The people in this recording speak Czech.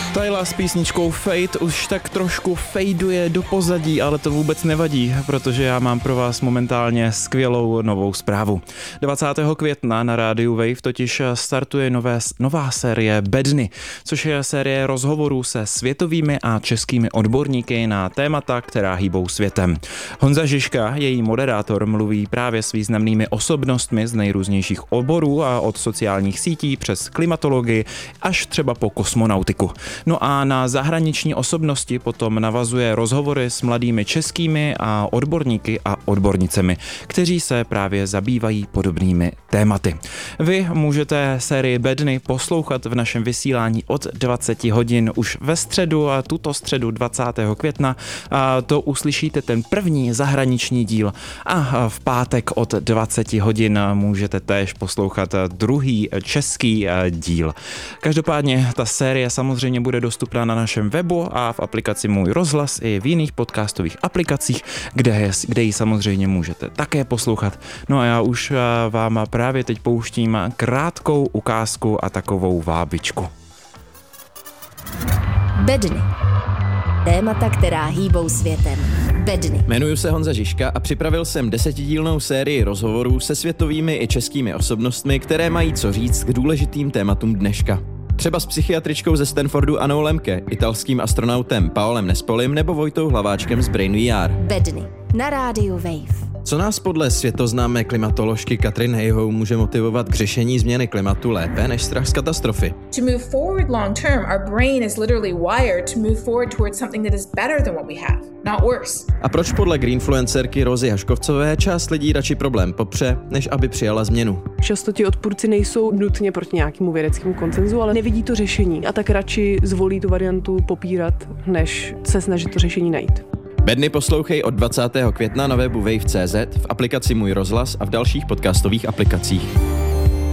Tyla s písničkou Fade už tak trošku fejduje do pozadí, ale to vůbec nevadí, protože já mám pro vás momentálně skvělou novou zprávu. 20. května na rádiu Wave totiž startuje nová série Bedny, což je série rozhovorů se světovými a českými odborníky na témata, která hýbou světem. Honza Žižka, její moderátor, mluví právě s významnými osobnostmi z nejrůznějších oborů a od sociálních sítí přes klimatologii až třeba po kosmonautiku. No a na zahraniční osobnosti potom navazuje rozhovory s mladými českými a odborníky a odbornicemi, kteří se právě zabývají podobnými tématy. Vy můžete sérii Bedny poslouchat v našem vysílání od 20 hodin už ve středu a tuto středu 20. května to uslyšíte ten první zahraniční díl a v pátek od 20 hodin můžete též poslouchat druhý český díl. Každopádně ta série samozřejmě bude dostupná na našem webu a v aplikaci Můj rozhlas i v jiných podcastových aplikacích, kde ji samozřejmě můžete také poslouchat. No a já už vám právě teď pouštím krátkou ukázku a takovou vábičku. Bedny. Témata, která hýbou světem. Bedny. Jmenuji se Honza Žižka a připravil jsem 10dílnou sérii rozhovorů se světovými i českými osobnostmi, které mají co říct k důležitým tématům dneška. Třeba s psychiatričkou ze Stanfordu Annou Lemke, italským astronautem Paolem Nespolim nebo Vojtou Hlaváčkem z Brain VR. Bedny. Na rádiu Wave. Co nás podle světoznámé klimatoložky Katrin Hayhoe může motivovat k řešení změny klimatu lépe než strach z katastrofy? To move forward long term, our brain is literally wired to move forward towards something that is better than what we have, not worse. A proč podle greenfluencerky Rozy Haškovcové část lidí radši problém popře, než aby přijala změnu? Často ti odpůrci nejsou nutně proti nějakému vědeckému konsenzu, ale nevidí to řešení a tak radši zvolí tu variantu popírat, než se snažit to řešení najít. Bedny poslouchej od 20. května na webu wave.cz, v aplikaci Můj rozhlas a v dalších podcastových aplikacích.